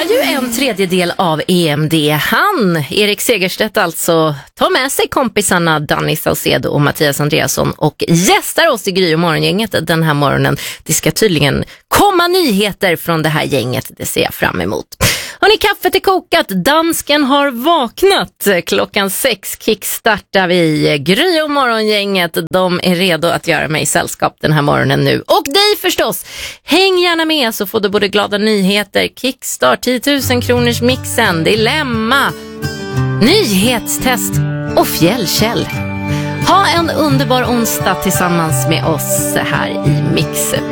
ju en tredjedel av EMD. Han, Erik Segerstedt alltså, tar med sig kompisarna Danny Saucedo och Mattias Andreasson och gästar oss i Gry och morgongänget den här morgonen. Det ska tydligen komma nyheter från det här gänget, det ser jag fram emot. Hörrni, kaffet är kokat, dansken har vaknat. 6:00 kickstartar vi Gry och morgongänget. De är redo att göra mig sällskap den här morgonen nu. Och dig förstås. Häng gärna med så får du både glada nyheter, kickstart, 10 000 kronors mixen, dilemma, nyhetstest och fjällkäll. Ha en underbar onsdag tillsammans med oss här i Mix